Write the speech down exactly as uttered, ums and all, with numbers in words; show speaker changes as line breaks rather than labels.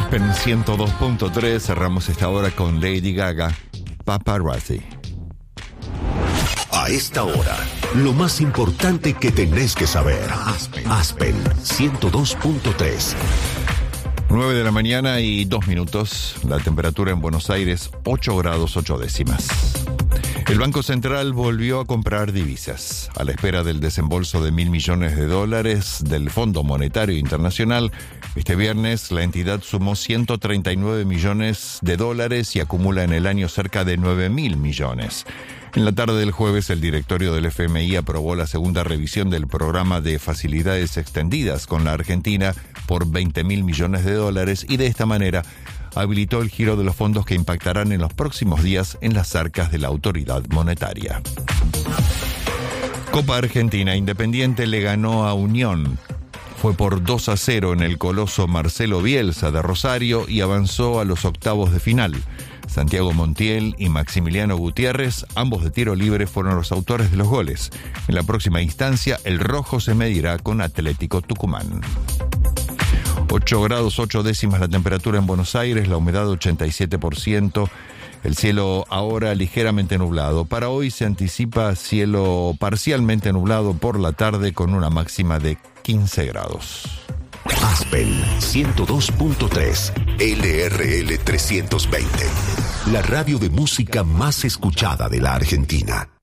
En ciento dos punto tres cerramos esta hora con Lady Gaga, Paparazzi.
A esta hora, lo más importante que tenés que saber. Aspen, Aspen ciento dos punto tres.
nueve de la mañana y dos minutos. La temperatura en Buenos Aires, ocho grados ocho décimas. El Banco Central volvió a comprar divisas. A la espera del desembolso de mil millones de dólares del Fondo Monetario Internacional, este viernes la entidad sumó ciento treinta y nueve millones de dólares y acumula en el año cerca de nueve mil millones. En la tarde del jueves, el directorio del F M I aprobó la segunda revisión del programa de facilidades extendidas con la Argentina por veinte mil millones de dólares y de esta manera habilitó el giro de los fondos que impactarán en los próximos días en las arcas de la autoridad monetaria. Copa Argentina, Independiente le ganó a Unión. Fue por dos a cero en el coloso Marcelo Bielsa de Rosario y avanzó a los octavos de final. Santiago Montiel y Maximiliano Gutiérrez, ambos de tiro libre, fueron los autores de los goles. En la próxima instancia, el rojo se medirá con Atlético Tucumán. ocho grados ocho décimas la temperatura en Buenos Aires, la humedad ochenta y siete por ciento. El cielo ahora ligeramente nublado. Para hoy se anticipa cielo parcialmente nublado por la tarde con una máxima de quince grados.
Aspen ciento dos punto tres, L R L trescientos veinte. La radio de música más escuchada de la Argentina.